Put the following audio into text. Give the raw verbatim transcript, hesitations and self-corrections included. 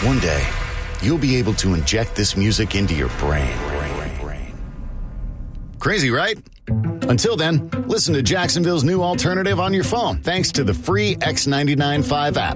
One day, you'll be able to inject this music into your brain. Crazy, right? Until then, listen to Jacksonville's new alternative on your phone, thanks to the free X ninety-nine point five app.